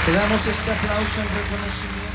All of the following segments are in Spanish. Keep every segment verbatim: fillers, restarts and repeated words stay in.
Te damos este aplauso en reconocimiento.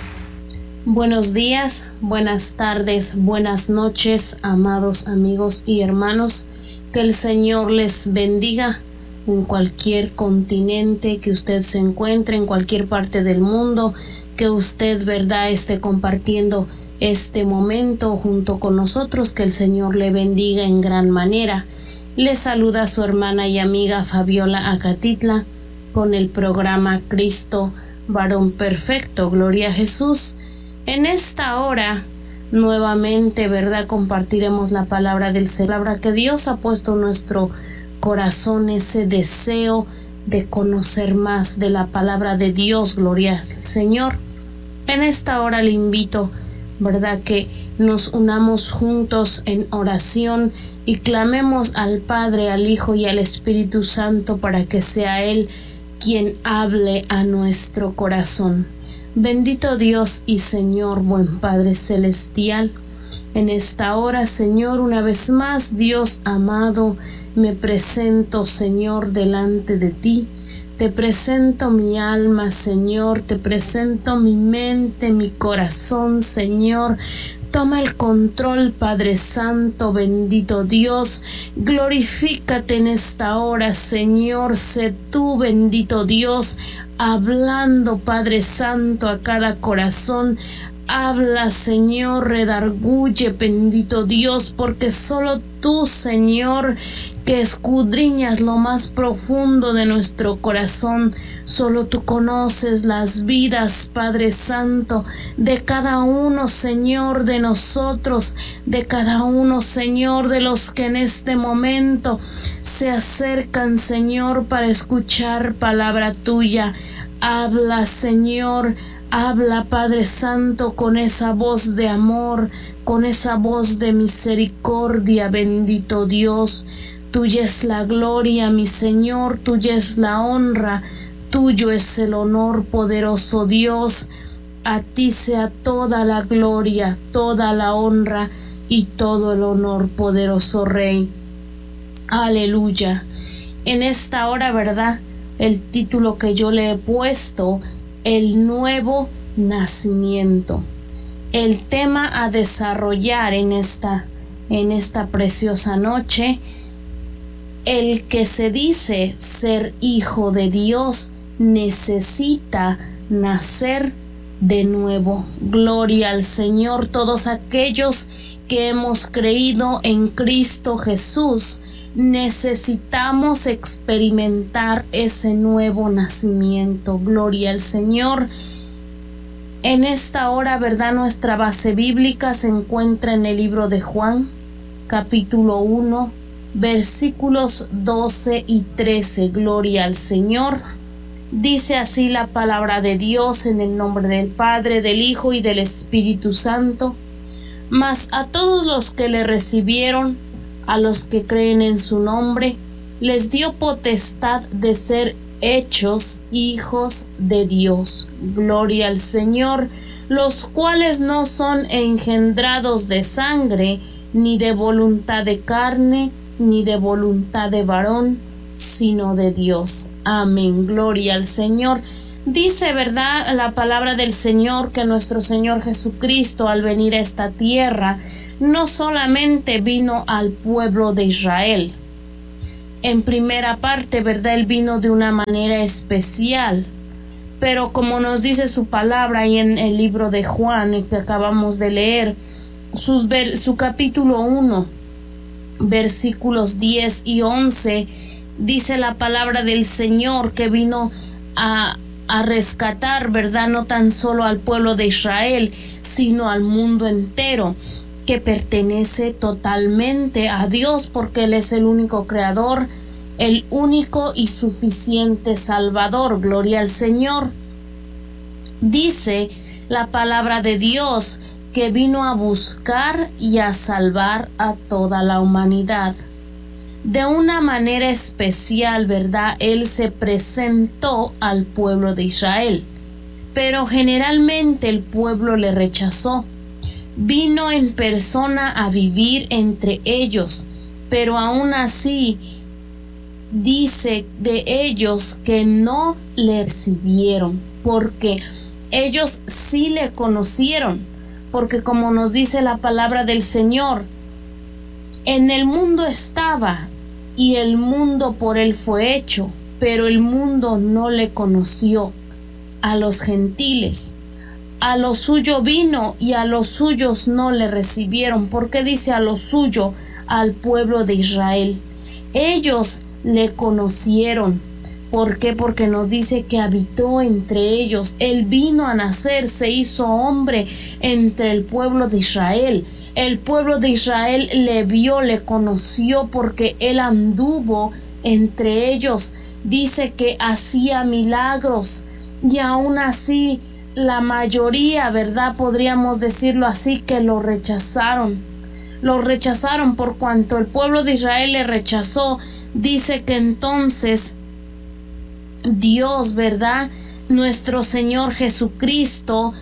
Buenos días, buenas tardes, buenas noches, amados amigos y hermanos. Que el Señor les bendiga en cualquier continente que usted se encuentre, en cualquier parte del mundo, que usted, verdad, esté compartiendo este momento junto con nosotros. Que el Señor le bendiga en gran manera. Le saluda su hermana y amiga Fabiola Acatitla con el programa Cristo, varón perfecto. Gloria a Jesús. En esta hora, nuevamente, verdad, compartiremos la palabra del Señor, la palabra que Dios ha puesto en nuestro corazón, ese deseo de conocer más de la palabra de Dios. Gloria al Señor. En esta hora le invito, verdad, que nos unamos juntos en oración y clamemos al Padre, al Hijo y al Espíritu Santo para que sea Él quien hable a nuestro corazón. Bendito Dios y Señor, buen Padre celestial, en esta hora, Señor, una vez más, Dios amado, me presento, Señor, delante de ti. Te presento mi alma, Señor, te presento mi mente, mi corazón, Señor. Toma el control, Padre Santo, bendito Dios. Glorifícate en esta hora, Señor. Sé tú, bendito Dios, hablando, Padre Santo, a cada corazón. Habla, Señor, redarguye, bendito Dios, porque solo tú, Señor, que escudriñas lo más profundo de nuestro corazón, solo tú conoces las vidas, Padre Santo, de cada uno, Señor, de nosotros, de cada uno, Señor, de los que en este momento se acercan, Señor, para escuchar palabra tuya. Habla, Señor, habla, Padre Santo, con esa voz de amor, con esa voz de misericordia, bendito Dios. Tuya es la gloria, mi Señor, tuya es la honra, tuyo es el honor, poderoso Dios. A ti sea toda la gloria, toda la honra y todo el honor, poderoso Rey. Aleluya. En esta hora, ¿verdad? El título que yo le he puesto, el nuevo nacimiento. El tema a desarrollar en esta, en esta preciosa noche. El que se dice ser hijo de Dios necesita nacer de nuevo. Gloria al Señor. Todos aquellos que hemos creído en Cristo Jesús necesitamos experimentar ese nuevo nacimiento. Gloria al Señor. En esta hora, ¿verdad? Nuestra base bíblica se encuentra en el libro de Juan, capítulo uno, versículos doce y trece. Gloria al Señor. Dice así la palabra de Dios, en el nombre del Padre, del Hijo y del Espíritu Santo. Mas a todos los que le recibieron, a los que creen en su nombre, les dio potestad de ser hechos hijos de Dios. Gloria al Señor. Los cuales no son engendrados de sangre, ni de voluntad de carne, ni de voluntad de varón, sino de Dios. Amén. Gloria al Señor. Dice, ¿verdad?, la palabra del Señor, que nuestro Señor Jesucristo, al venir a esta tierra, no solamente vino al pueblo de Israel. En primera parte, ¿verdad?, Él vino de una manera especial. Pero como nos dice su palabra ahí en el libro de Juan, el que acabamos de leer, sus, su capítulo uno, versículos diez y once, dice la palabra del Señor que vino a, a rescatar, ¿verdad?, no tan solo al pueblo de Israel, sino al mundo entero, que pertenece totalmente a Dios, porque Él es el único creador, el único y suficiente Salvador. Gloria al Señor. Dice la palabra de Dios que vino a buscar y a salvar a toda la humanidad. De una manera especial, ¿verdad?, Él se presentó al pueblo de Israel, pero generalmente el pueblo le rechazó. Vino en persona a vivir entre ellos, pero aún así dice de ellos que no le recibieron. porque ellos sí le conocieron, porque como nos dice la palabra del Señor, en el mundo estaba y el mundo por él fue hecho, pero el mundo no le conoció. A los gentiles, a lo suyo vino y a los suyos no le recibieron. ¿Por qué dice a lo suyo? Al pueblo de Israel. Ellos le conocieron. ¿Por qué? Porque nos dice que habitó entre ellos. Él vino a nacer, se hizo hombre entre el pueblo de Israel. El pueblo de Israel le vio, le conoció porque él anduvo entre ellos. Dice que hacía milagros y aún así la mayoría, ¿verdad? Podríamos decirlo así, que lo rechazaron. Lo rechazaron por cuanto el pueblo de Israel le rechazó. Dice que entonces Dios, ¿verdad? Nuestro Señor Jesucristo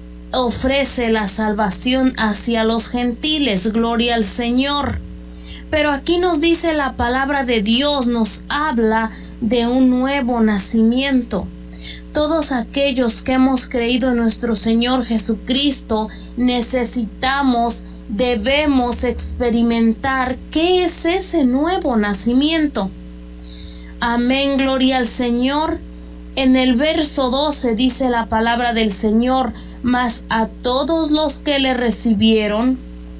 ofrece la salvación hacia los gentiles. Gloria al Señor. Pero aquí nos dice la palabra de Dios, nos habla de un nuevo nacimiento. Todos aquellos que hemos creído en nuestro Señor Jesucristo necesitamos, debemos experimentar qué es ese nuevo nacimiento. Amén, gloria al Señor. En el verso doce dice la palabra del Señor: mas a todos los que le recibieron,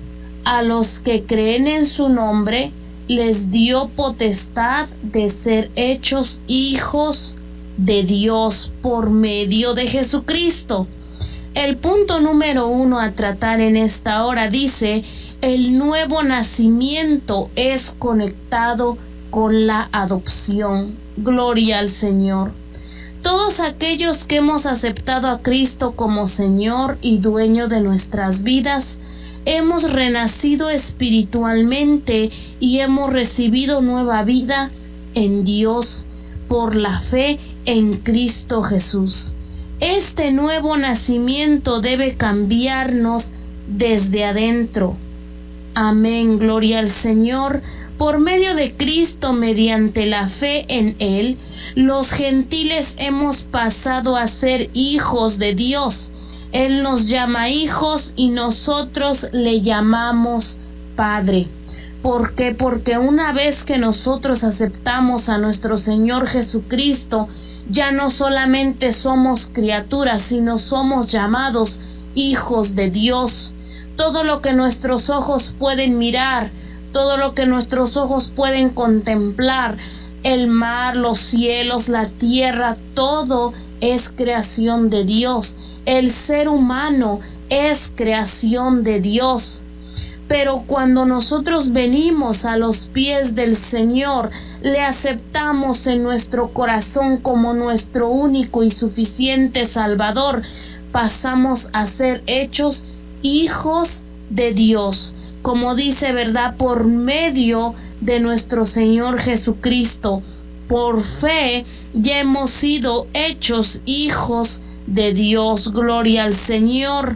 a los que creen en su nombre, les dio potestad de ser hechos hijos de Dios por medio de Jesucristo. El punto número uno a tratar en esta hora dice: el nuevo nacimiento es conectado con la adopción. Gloria al Señor. Todos aquellos que hemos aceptado a Cristo como Señor y dueño de nuestras vidas, hemos renacido espiritualmente y hemos recibido nueva vida en Dios por la fe en Cristo Jesús. Este nuevo nacimiento debe cambiarnos desde adentro. Amén, gloria al Señor. Por medio de Cristo, mediante la fe en Él, los gentiles hemos pasado a ser hijos de Dios. Él nos llama hijos y nosotros le llamamos Padre. ¿Por qué? Porque una vez que nosotros aceptamos a nuestro Señor Jesucristo, ya no solamente somos criaturas, sino somos llamados hijos de Dios. Todo lo que nuestros ojos pueden mirar, todo lo que nuestros ojos pueden contemplar, el mar, los cielos, la tierra, todo es creación de Dios. El ser humano es creación de Dios. Pero cuando nosotros venimos a los pies del Señor, le aceptamos en nuestro corazón como nuestro único y suficiente Salvador, pasamos a ser hechos hijos de Dios. Como dice, ¿verdad? Por medio de nuestro Señor Jesucristo, por fe ya hemos sido hechos hijos de Dios. Gloria al Señor.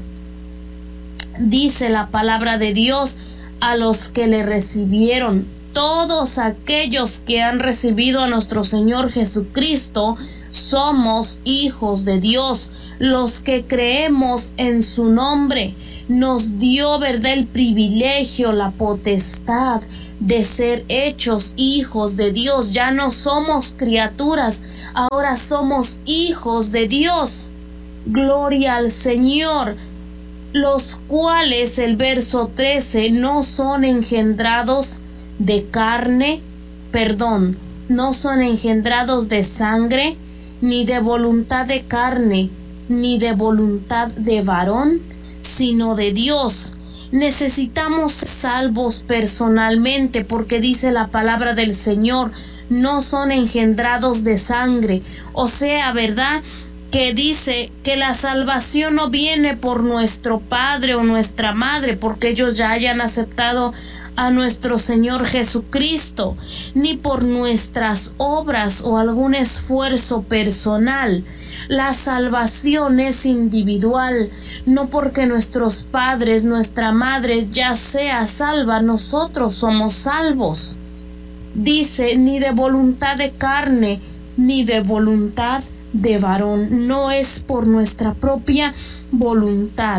Dice la palabra de Dios: a los que le recibieron. Todos aquellos que han recibido a nuestro Señor Jesucristo somos hijos de Dios. Los que creemos en su nombre, nos dio, ¿verdad?, el privilegio, la potestad de ser hechos hijos de Dios. Ya no somos criaturas, ahora somos hijos de Dios. Gloria al Señor. Los cuales, el verso trece, no son engendrados de carne, perdón, no son engendrados de sangre, ni de voluntad de carne, ni de voluntad de varón, sino de Dios. Necesitamos ser salvos personalmente, porque dice la palabra del Señor: no son engendrados de sangre. O sea, ¿verdad?, que dice que la salvación no viene por nuestro padre o nuestra madre, porque ellos ya hayan aceptado a nuestro Señor Jesucristo, ni por nuestras obras o algún esfuerzo personal. La salvación es individual, no porque nuestros padres, nuestra madre ya sea salva, nosotros somos salvos. Dice: ni de voluntad de carne, ni de voluntad de varón. No es por nuestra propia voluntad,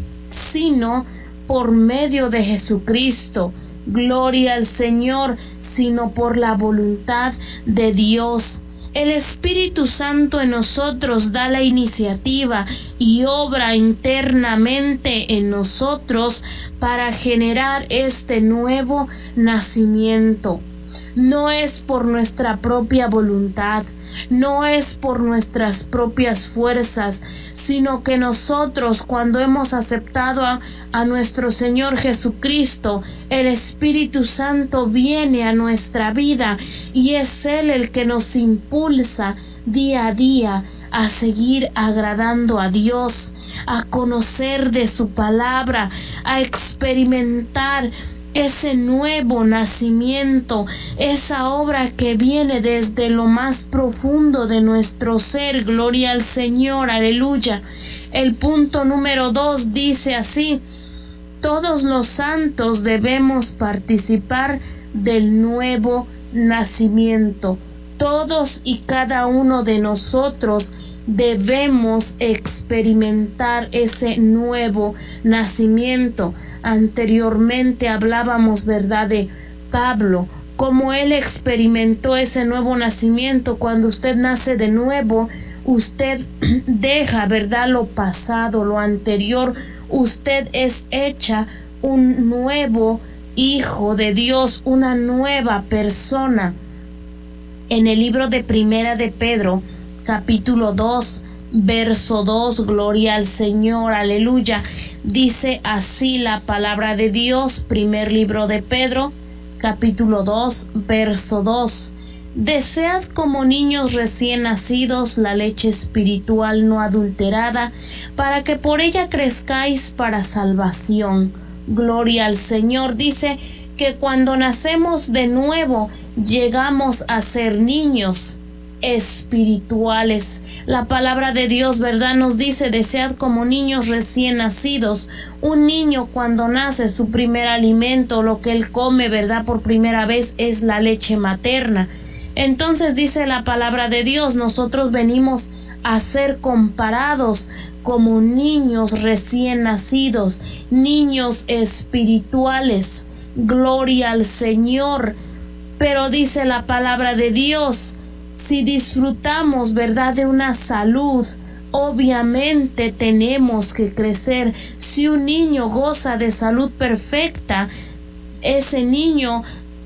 sino por medio de Jesucristo. Gloria al Señor, sino por la voluntad de Dios. El Espíritu Santo en nosotros da la iniciativa y obra internamente en nosotros para generar este nuevo nacimiento. No es por nuestra propia voluntad, no es por nuestras propias fuerzas, sino que nosotros, cuando hemos aceptado a, a nuestro Señor Jesucristo, el Espíritu Santo viene a nuestra vida y es Él el que nos impulsa día a día a seguir agradando a Dios, a conocer de su palabra, a experimentar ese nuevo nacimiento, esa obra que viene desde lo más profundo de nuestro ser. Gloria al Señor, aleluya. El punto número dos dice así: todos los santos debemos participar del nuevo nacimiento. Todos y cada uno de nosotros debemos experimentar ese nuevo nacimiento. Anteriormente hablábamos, ¿verdad?, de Pablo, cómo él experimentó ese nuevo nacimiento. Cuando usted nace de nuevo, usted deja, ¿verdad?, lo pasado, lo anterior. Usted es hecha un nuevo hijo de Dios, una nueva persona. En el libro de Primera de Pedro, capítulo dos, verso dos, gloria al Señor, aleluya. Dice así la palabra de Dios, primer libro de Pedro, capítulo dos, verso dos. Desead como niños recién nacidos la leche espiritual no adulterada, para que por ella crezcáis para salvación. Gloria al Señor. Dice que cuando nacemos de nuevo, llegamos a ser niños espirituales. La palabra de Dios, ¿verdad?, nos dice: desead como niños recién nacidos. Un niño, cuando nace, su primer alimento, lo que él come, ¿verdad?, por primera vez, es la leche materna. Entonces dice la palabra de Dios, nosotros venimos a ser comparados como niños recién nacidos, niños espirituales. Gloria al Señor. Pero dice la palabra de Dios, si disfrutamos, ¿verdad?, de una salud, obviamente tenemos que crecer. Si un niño goza de salud perfecta, ese niño,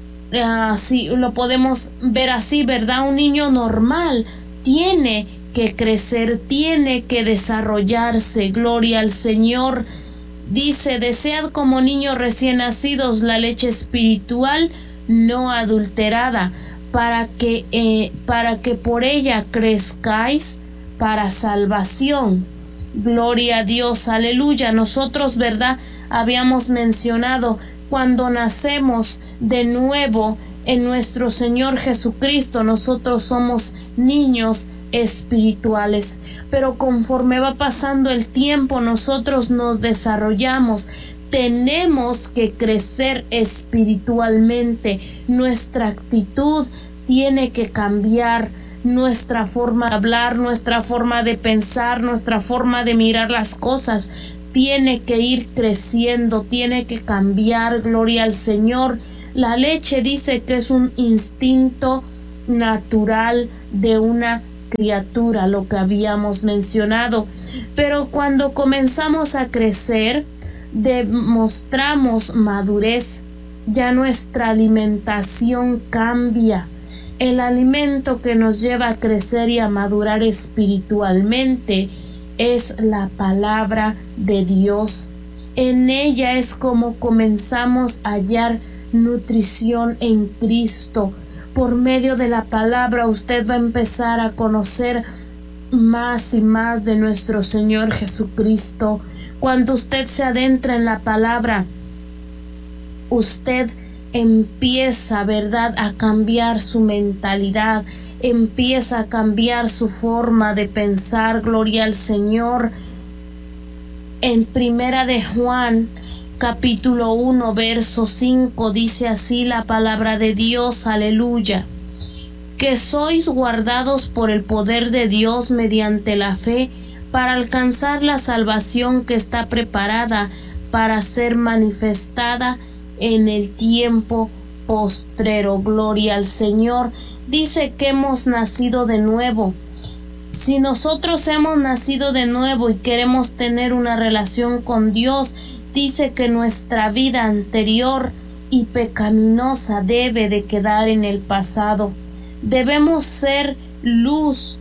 uh, si lo podemos ver así, ¿verdad?, un niño normal tiene que crecer, tiene que desarrollarse. Gloria al Señor. Dice: desead como niños recién nacidos la leche espiritual no adulterada, para que eh, para que por ella crezcáis para salvación. Gloria a Dios, aleluya. Nosotros, ¿verdad?, habíamos mencionado, cuando nacemos de nuevo en nuestro Señor Jesucristo, nosotros somos niños espirituales, pero conforme va pasando el tiempo, nosotros nos desarrollamos. Tenemos que crecer espiritualmente. Nuestra actitud tiene que cambiar, nuestra forma de hablar, nuestra forma de pensar, nuestra forma de mirar las cosas tiene que ir creciendo, tiene que cambiar. Gloria al Señor. La leche dice que es un instinto natural de una criatura, lo que habíamos mencionado, pero cuando comenzamos a crecer, demostramos madurez, ya nuestra alimentación cambia. El alimento que nos lleva a crecer y a madurar espiritualmente es la palabra de Dios. En ella es como comenzamos a hallar nutrición en Cristo. Por medio de la palabra usted va a empezar a conocer más y más de nuestro Señor Jesucristo. Cuando usted se adentra en la palabra, usted empieza, ¿verdad?, a cambiar su mentalidad, empieza a cambiar su forma de pensar. Gloria al Señor. En Primera de Juan, capítulo uno, verso cinco, dice así la palabra de Dios, aleluya: que sois guardados por el poder de Dios mediante la fe para alcanzar la salvación que está preparada para ser manifestada en el tiempo postrero. Gloria al Señor. Dice que hemos nacido de nuevo. Si nosotros hemos nacido de nuevo y queremos tener una relación con Dios, dice que nuestra vida anterior y pecaminosa debe de quedar en el pasado. Debemos ser luz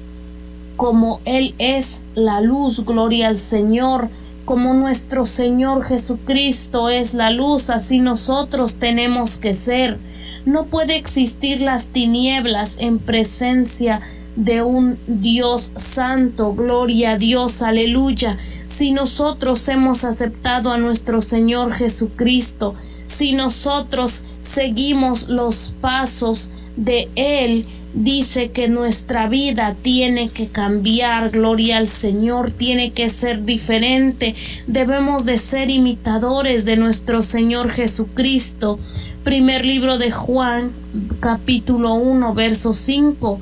como Él es la luz, gloria al Señor. Como nuestro Señor Jesucristo es la luz, así nosotros tenemos que ser. No puede existir las tinieblas en presencia de un Dios santo, gloria a Dios, aleluya. Si nosotros hemos aceptado a nuestro Señor Jesucristo, si nosotros seguimos los pasos de Él, dice que nuestra vida tiene que cambiar, gloria al Señor, tiene que ser diferente. Debemos de ser imitadores de nuestro Señor Jesucristo. Primer libro de Juan, capítulo uno, verso cinco.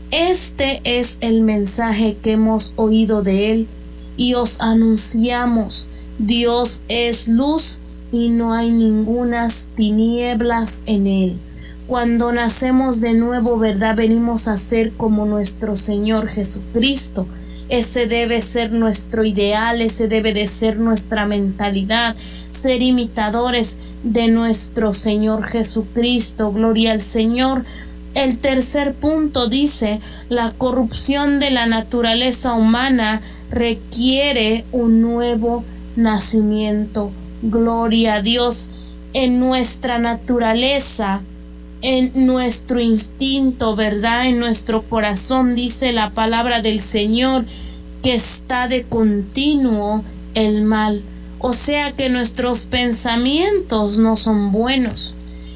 Este es el mensaje que hemos oído de Él y os anunciamos: Dios es luz y no hay ningunas tinieblas en Él. Cuando nacemos de nuevo, ¿verdad? Venimos a ser como nuestro Señor Jesucristo. Ese debe ser nuestro ideal, ese debe de ser nuestra mentalidad, ser imitadores de nuestro Señor Jesucristo. Gloria al Señor. El tercer punto dice: la corrupción de la naturaleza humana requiere un nuevo nacimiento. Gloria a Dios. En nuestra naturaleza, en nuestro instinto, ¿verdad? En nuestro corazón, dice la palabra del Señor, que está de continuo el mal. O sea que nuestros pensamientos no son buenos.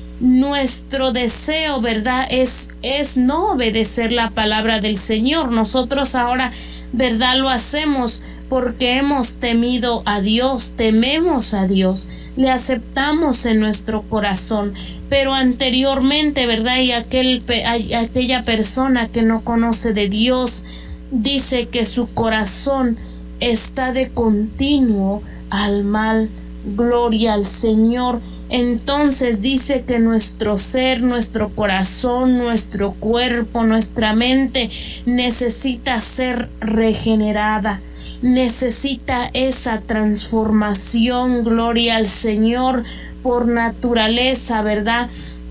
Nuestro deseo, ¿verdad? Es, es no obedecer la palabra del Señor. Nosotros ahora, ¿verdad? Lo hacemos porque hemos temido a Dios, tememos a Dios, le aceptamos en nuestro corazón. Pero anteriormente, ¿verdad? Y aquel, aquella persona que no conoce de Dios, dice que su corazón está de continuo al mal. Gloria al Señor. Entonces dice que nuestro ser, nuestro corazón, nuestro cuerpo, nuestra mente necesita ser regenerada. Necesita esa transformación, gloria al Señor. Por naturaleza, ¿verdad?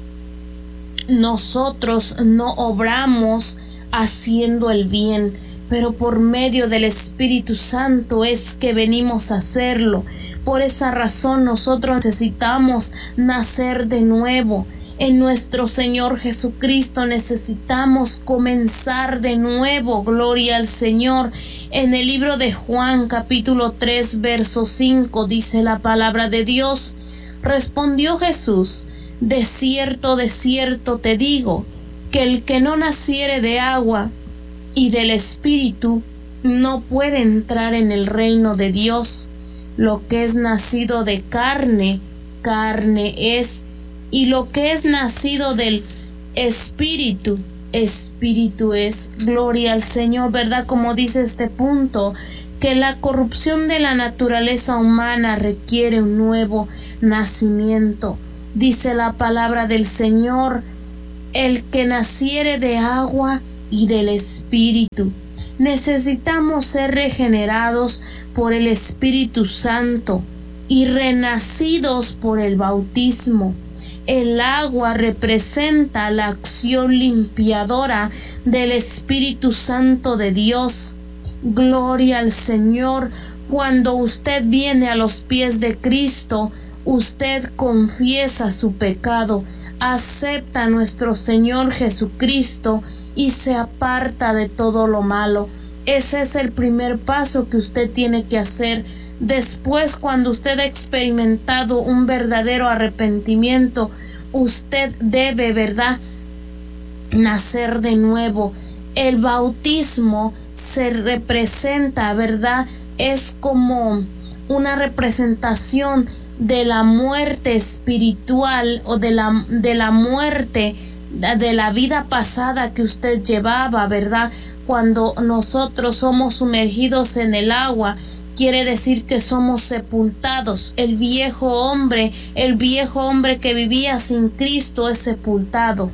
Nosotros no obramos haciendo el bien, pero por medio del Espíritu Santo es que venimos a hacerlo. Por esa razón nosotros necesitamos nacer de nuevo. En nuestro Señor Jesucristo necesitamos comenzar de nuevo, gloria al Señor. En el libro de Juan, capítulo tres, verso cinco, dice la palabra de Dios: respondió Jesús: de cierto, de cierto te digo, que el que no naciere de agua y del Espíritu no puede entrar en el reino de Dios. Lo que es nacido de carne, carne es, y lo que es nacido del Espíritu, Espíritu es. Gloria al Señor, ¿verdad? Como dice este punto, que la corrupción de la naturaleza humana requiere un nuevo nacimiento. Dice la palabra del Señor: el que naciere de agua y del Espíritu. Necesitamos ser regenerados por el Espíritu Santo y renacidos por el bautismo. El agua representa la acción limpiadora del Espíritu Santo de Dios. Gloria al Señor. Cuando usted viene a los pies de Cristo, usted confiesa su pecado, acepta a nuestro Señor Jesucristo y se aparta de todo lo malo. Ese es el primer paso que usted tiene que hacer. Después, cuando usted ha experimentado un verdadero arrepentimiento, usted debe, ¿verdad?, nacer de nuevo. El bautismo se representa, ¿verdad?, es como una representación de la muerte espiritual o de la, de la muerte de la vida pasada que usted llevaba, ¿verdad? Cuando nosotros somos sumergidos en el agua, quiere decir que somos sepultados. El viejo hombre, el viejo hombre que vivía sin Cristo es sepultado.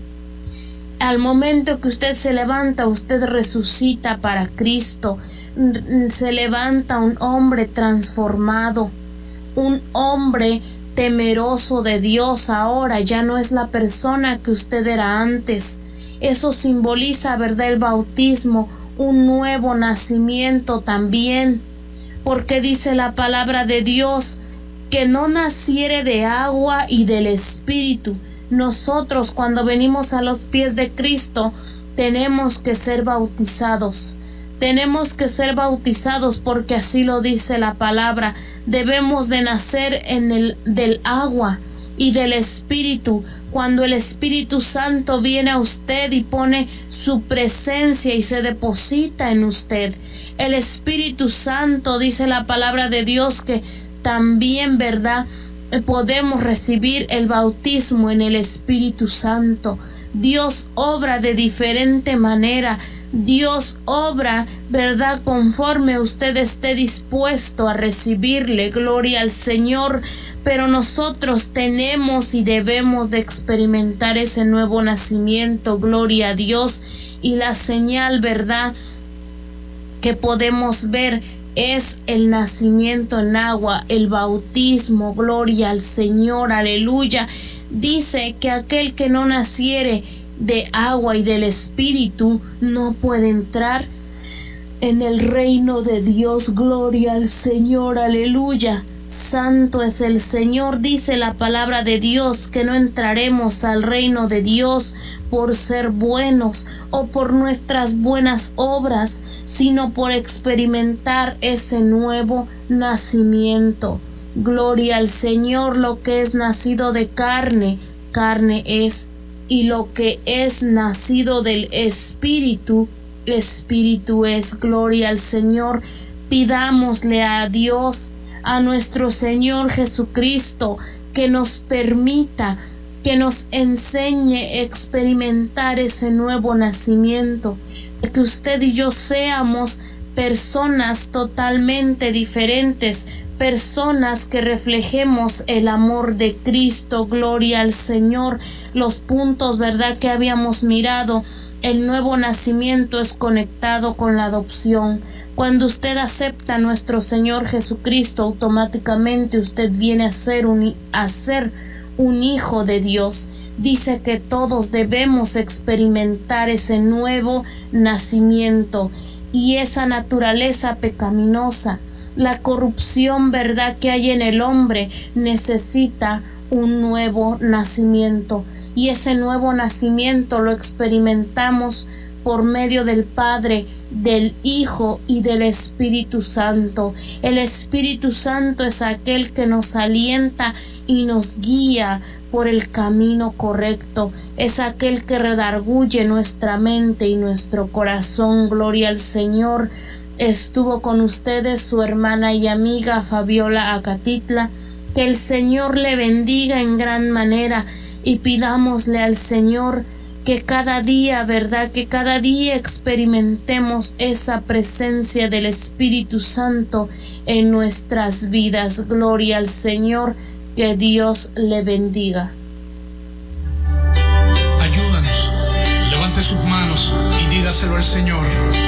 Al momento que usted se levanta, usted resucita para Cristo. Se levanta un hombre transformado, un hombre temeroso de Dios. Ahora ya no es la persona que usted era antes. Eso simboliza, ¿verdad?, el bautismo, un nuevo nacimiento también, porque dice la palabra de Dios que no naciere de agua y del Espíritu. Nosotros, cuando venimos a los pies de Cristo, tenemos que ser bautizados. Tenemos que ser bautizados porque así lo dice la palabra. Debemos de nacer en el del agua y del Espíritu. Cuando el Espíritu Santo viene a usted y pone su presencia y se deposita en usted, el Espíritu Santo, dice la palabra de Dios, que también, ¿verdad?, podemos recibir el bautismo en el Espíritu Santo. Dios obra de diferente manera. Dios obra, ¿verdad?, conforme usted esté dispuesto a recibirle. Gloria al Señor. Pero nosotros tenemos y debemos de experimentar ese nuevo nacimiento. Gloria a Dios. Y la señal, ¿verdad?, que podemos ver es el nacimiento en agua, el bautismo. Gloria al Señor. Aleluya. Dice que aquel que no naciere de agua y del Espíritu no puede entrar en el reino de Dios. Gloria al Señor. Aleluya. Santo es el Señor. Dice la palabra de Dios que no entraremos al reino de Dios por ser buenos o por nuestras buenas obras, sino por experimentar ese nuevo nacimiento. Gloria al Señor. Lo que es nacido de carne, carne es, y lo que es nacido del Espíritu, Espíritu es. Gloria al Señor. Pidámosle a Dios, a nuestro Señor Jesucristo, que nos permita, que nos enseñe a experimentar ese nuevo nacimiento, que usted y yo seamos personas totalmente diferentes, personas que reflejemos el amor de Cristo. Gloria al Señor. Los puntos, ¿verdad?, que habíamos mirado. El nuevo nacimiento es conectado con la adopción. Cuando usted acepta a nuestro Señor Jesucristo, automáticamente usted viene a ser un, a ser un hijo de Dios. Dice que todos debemos experimentar ese nuevo nacimiento y esa naturaleza pecaminosa. La corrupción, ¿verdad?, que hay en el hombre necesita un nuevo nacimiento, y ese nuevo nacimiento lo experimentamos por medio del Padre, del Hijo y del Espíritu Santo. El Espíritu Santo es aquel que nos alienta y nos guía por el camino correcto. Es aquel que redarguye nuestra mente y nuestro corazón. Gloria al Señor. Estuvo con ustedes su hermana y amiga Fabiola Acatitla. Que el Señor le bendiga en gran manera, y pidámosle al Señor que cada día, ¿verdad?, que cada día experimentemos esa presencia del Espíritu Santo en nuestras vidas. Gloria al Señor. Que Dios le bendiga. Ayúdanos, levante sus manos y dígaselo al Señor.